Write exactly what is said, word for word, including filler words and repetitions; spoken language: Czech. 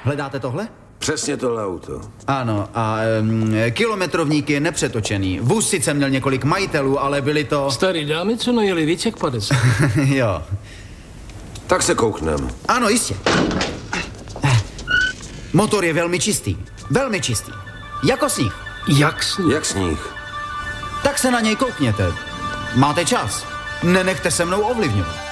Hledáte tohle? Přesně tohle auto. Ano, a um, kilometrovník je nepřetočený. Vůz sice měl několik majitelů, ale byli to... Starý dámy, co najeli víc jak padesát. Jo. Tak se kouknem. Ano, jistě. Motor je velmi čistý. Velmi čistý. Jako sníh. Jak sníh? Jak sníh? Tak se na něj koukněte. Máte čas. Nenechte se mnou ovlivňovat.